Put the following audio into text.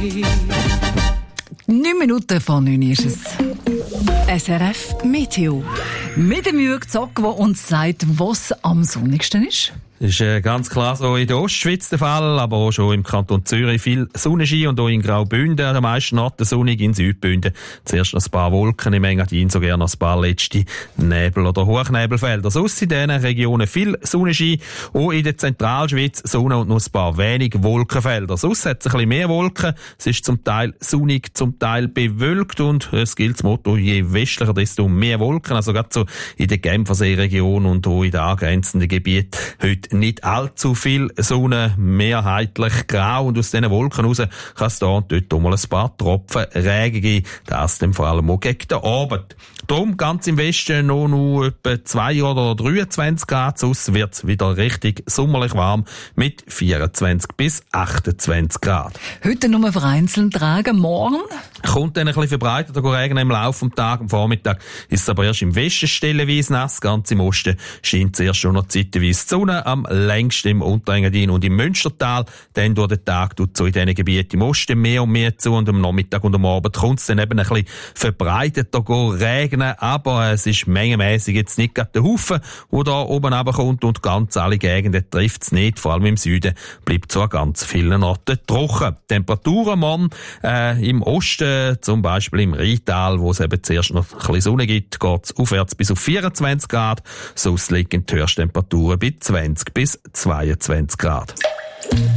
9 Minuten vor 9 ist es. SRF Meteo. Mit dem Jürg Zock, der uns sagt, was am sonnigsten ist. Das ist ganz klar so in der Ostschweiz der Fall, aber auch schon im Kanton Zürich viel Sonnenschein und auch in Graubünden am meisten Orten sonnig, in Südbünden zuerst noch ein paar Wolken, im Engadin sogar noch ein paar letzte Nebel- oder Hochnebelfelder. Sonst in diesen Regionen viel Sonnenschein, auch in der Zentralschweiz Sonne und noch ein paar wenig Wolkenfelder. Sonst hat es ein bisschen mehr Wolken, es ist zum Teil sonnig, zum Teil bewölkt und es gilt das Motto, je westlicher, desto mehr Wolken, also gerade so in der Genfersee-Region und auch in den angrenzenden Gebieten heute nicht allzu viel Sonne, mehrheitlich grau und aus diesen Wolken raus kann es da und dort auch mal ein paar Tropfen Regen geben, das dann vor allem auch gegen den Abend. Darum ganz im Westen noch etwa 2 oder 23 Grad, sonst wird es wieder richtig sommerlich warm mit 24 bis 28 Grad. Heute nur vereinzelt tragen, morgen? Kommt dann ein bisschen verbreiteter Regen im Laufe des Tages. Am Vormittag ist es aber erst im Westen stellenweise nass. Ganz im Osten scheint zuerst schon noch zeitweise die Sonne, am längsten im Unterengadin und im Münstertal. Dann durch den Tag tut so in diesen Gebieten im Osten mehr und mehr zu und am Nachmittag und am Abend kommt es dann eben ein bisschen verbreiteter regnen. Aber es ist mengenmässig jetzt nicht gerade der Haufen, der da oben runterkommt und ganz alle Gegenden trifft es nicht. Vor allem im Süden bleibt so an ganz vielen Orten trocken. Temperaturen morgen im Osten, zum Beispiel im Rheintal, wo es eben zuerst noch ein bisschen Sonne gibt, geht es aufwärts bis auf 24 Grad. Sonst liegen die Höchsttemperaturen bei 20 bis 22 Grad.